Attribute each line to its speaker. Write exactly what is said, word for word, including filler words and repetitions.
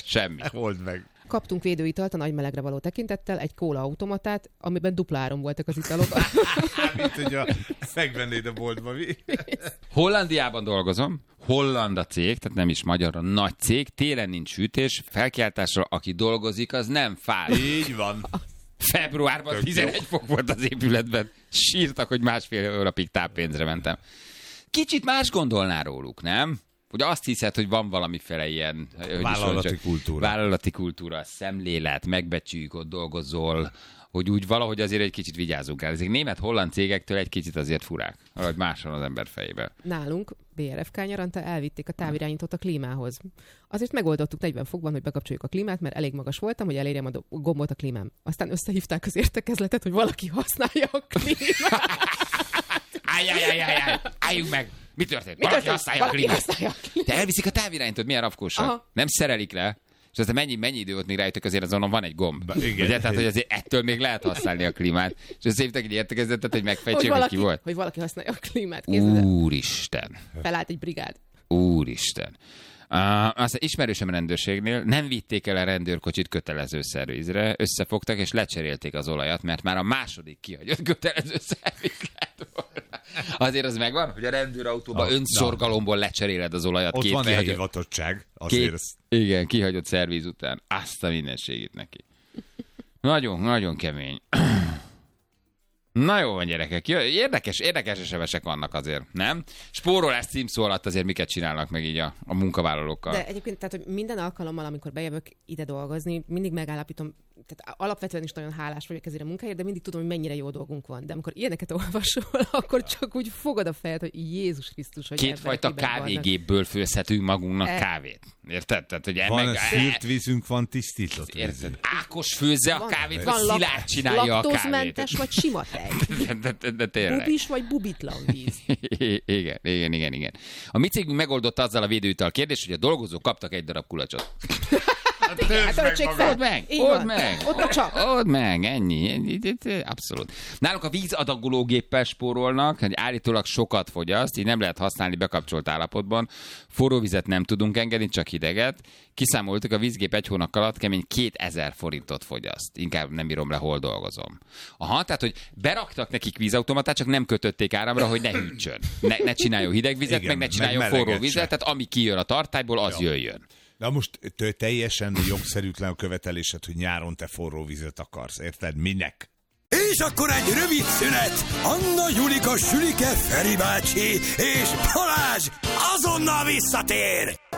Speaker 1: Semmi.
Speaker 2: Old meg.
Speaker 3: Kaptunk védőitalt a nagy melegre való tekintettel, egy kóla automatát, amiben dupla áron voltak az italok.
Speaker 2: Mint hogy a megvennéd a boltba, mi?
Speaker 1: Hollandiában dolgozom, holland a cég, tehát nem is magyar, a nagy cég, télen nincs sütés, felkiáltásra, aki dolgozik, az nem fáj.
Speaker 2: Így van.
Speaker 1: Februárban
Speaker 2: Tök
Speaker 1: tizenegy
Speaker 2: jó.
Speaker 1: fok volt az épületben. Sírtak, hogy másfél hónapig táppénzre mentem. Kicsit más gondolná róluk, nem? Hogy azt hiszed, hogy van valamiféle ilyen... hogy
Speaker 2: Vállalati
Speaker 1: is,
Speaker 2: kultúra.
Speaker 1: Vállalati kultúra, szemlélet, megbecsüljük, ott dolgozol, hogy úgy valahogy azért egy kicsit vigyázzunk el. Ezek német-holland cégektől egy kicsit azért furák. Valahogy máson az ember fejében.
Speaker 3: Nálunk bé er ef ká nyaranta elvitték a távirányítót a klímához. Azért megoldottuk negyven fokban, hogy bekapcsoljuk a klímát, mert elég magas voltam, hogy elérjem a do- gombot a klímám. Aztán összehívták az értekezletet, hogy valaki használja a klímát.
Speaker 1: Ájjájjájjájjáj, álljunk meg! Mi történt?
Speaker 3: Mi
Speaker 1: Valaki
Speaker 3: történt?
Speaker 1: használja a
Speaker 3: Valaki
Speaker 1: klímát.
Speaker 3: használja a klímát.
Speaker 1: Te elviszik a távirányítót, milyen rafkósak?
Speaker 3: Aha.
Speaker 1: Nem szerelik le, és aztán mennyi, mennyi idő volt még rájöttek, azért azon van egy gomb.
Speaker 2: Igen.
Speaker 1: Ugye? Tehát, hogy azért ettől még lehet használni a klímát. És azt hívtak egy értekezletet, hogy megfejtsék, hogy,
Speaker 3: valaki,
Speaker 1: ki volt.
Speaker 3: hogy valaki használja a klímát. Képzeld el.
Speaker 1: Úristen.
Speaker 3: Felállt egy brigád.
Speaker 1: Úristen. Uh, aztán ismerősöm rendőrségnél nem vitték el a rendőrkocsit kötelező szervizre, összefogtak és lecserélték az olajat, mert már a második kihagyott kötelező szerviz lett volna. Azért az megvan, hogy a rendőrautóban
Speaker 2: A-
Speaker 1: önszorgalomból lecseréled az olajat.
Speaker 2: Ott
Speaker 1: két
Speaker 2: van
Speaker 1: kihagyott,
Speaker 2: elhivatottság. Azért
Speaker 1: két,
Speaker 2: ezt...
Speaker 1: igen, kihagyott szerviz után. Azt a mindenségét neki. Nagyon, nagyon kemény. Na jó van, gyerekek. Érdekes, érdekes esemesek vannak azért, nem? Spórolás címszó alatt azért miket csinálnak meg így a, a munkavállalókkal.
Speaker 3: De egyébként, tehát, hogy minden alkalommal, amikor bejövök ide dolgozni, mindig megállapítom, tehát alapvetően is nagyon hálás vagyok ezért a munkáért, de mindig tudom, hogy mennyire jó dolgunk van. De amikor ilyeneket olvasol, akkor csak úgy fogod a fejed, hogy Jézus Krisztus, hogy
Speaker 1: Kétfajta kávégépből főzhetünk magunknak
Speaker 3: E-
Speaker 1: kávét. Érted? Tehát, hogy
Speaker 2: Van
Speaker 1: meg,
Speaker 2: szűrt vízünk, van tisztított víz.
Speaker 1: Érted? Ákos főzze a
Speaker 3: Van-
Speaker 1: kávét,
Speaker 3: van
Speaker 1: vagy
Speaker 3: lak-
Speaker 1: Szilárd csinálja a kávét.
Speaker 3: laktózmentes vagy sima tej.
Speaker 1: De, de, de, de tényleg.
Speaker 3: Bubis vagy bubitlan víz.
Speaker 1: Igen, igen, igen, igen. A mi cégünk megoldotta azzal a védőital kérdést, hogy a dolgozók kaptak egy darab kulacsot.
Speaker 3: Hát töltsék fel.
Speaker 1: Old meg,
Speaker 3: Így
Speaker 1: old
Speaker 3: van.
Speaker 1: meg.
Speaker 3: Ott a csap.
Speaker 1: Old meg, ennyi. ennyi. Abszolút. Náluk a vízadagológéppel spórolnak, hogy állítólag sokat fogyaszt, így nem lehet használni bekapcsolt állapotban. Forró vizet nem tudunk engedni, csak hideget. Kiszámoltuk, a vízgép egy hónap alatt kemény kétezer forintot fogyaszt. Inkább nem írom le, hol dolgozom. Aha, tehát, hogy beraktak nekik vízautomatát, csak nem kötötték áramra, hogy ne hűtsön. Ne, ne csináljon hideg vizet,
Speaker 2: Igen,
Speaker 1: meg ne
Speaker 2: meg
Speaker 1: csináljon
Speaker 2: meleget
Speaker 1: forró
Speaker 2: se.
Speaker 1: vizet, tehát ami kijön a tartályból, az
Speaker 2: Ja.
Speaker 1: jöjjön.
Speaker 2: Na most te- teljesen jogszerűtlen a követelésed, hogy nyáron te forró vizet akarsz, érted? Minek?
Speaker 4: És akkor egy rövid szünet. Anna, Julika, Sülike, Feri bácsi és Balázs azonnal visszatér.